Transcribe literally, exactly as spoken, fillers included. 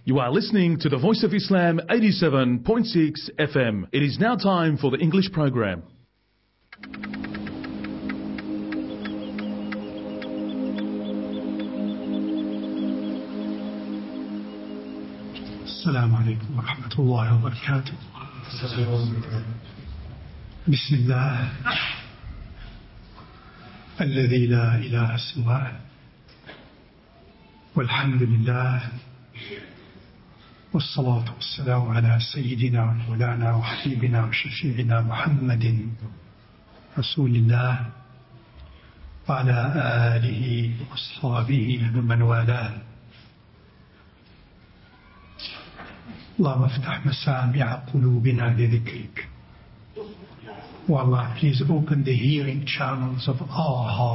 You are listening to the Voice of Islam eighty-seven point six F M. It is now time for the English program. السلام عليكم ورحمة الله وبركاته. بسم الله الذي لا إله سواه، والحمد لله، والصلاة والسلام على سيدنا ومولانا وحبيبنا وشفيعنا محمد رسول الله وعلى آله وأصحابه ومن والاه. اللهم افتح مسامع قلوبنا لذكرك. Oh Allah, please open the hearing channels of our hearts